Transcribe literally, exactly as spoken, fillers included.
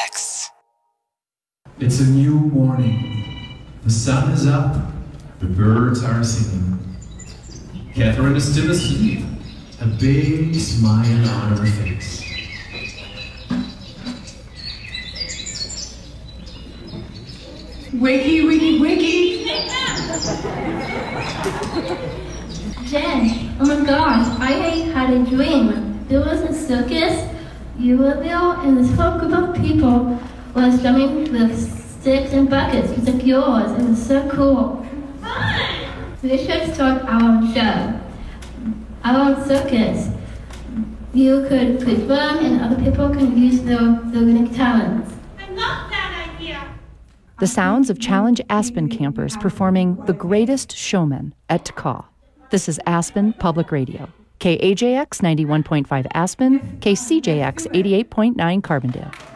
X. It's a new morning. The sun is up. The birds are singing. Catherine is still asleep. A big smile on her face. Wakey, wakey, wakey! Jen, oh my gosh, I had a dream. There was a circus, you were there, and this whole group of people was drumming with sticks and buckets, just like yours. It was so cool. We should start our own show, our own circus. You could, could drum and other people can use their, their unique talents. I love that idea. The sounds of Challenge Aspen campers performing The Greatest Showman at Takaw. This is Aspen Public Radio. K A J X ninety-one point five Aspen, K C J X eighty-eight point nine Carbondale.